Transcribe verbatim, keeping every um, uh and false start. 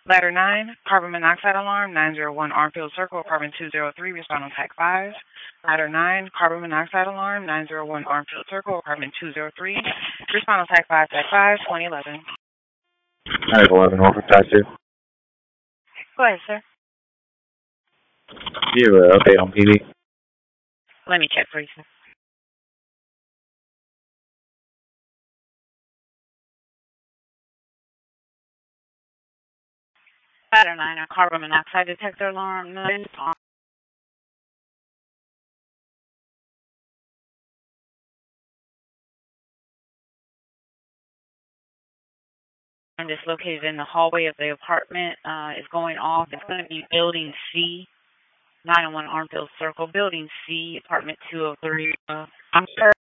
Ladder nine, carbon monoxide alarm, nine zero one Armfield Circle, apartment two zero three, respond on tag five. Ladder nine, carbon monoxide alarm, nine zero one Armfield Circle, apartment two zero three, respond on tag five, tag five, twenty eleven. Tag eleven, over tag two. Go ahead, sir. Do you have an update on P D? Let me check for you, sir. Ladder nine, a carbon monoxide detector alarm, nine is located in the hallway of the apartment, uh, is going off. It's going to be building C, nine oh one Armfield Circle, building C, apartment two oh three. Uh, I'm sorry.